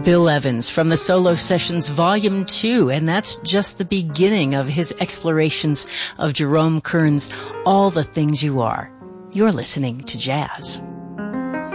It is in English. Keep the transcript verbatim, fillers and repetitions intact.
Bill Evans from the Solo Sessions Volume two, and that's just the beginning of his explorations of Jerome Kern's All the Things You Are. You're listening to Jazz.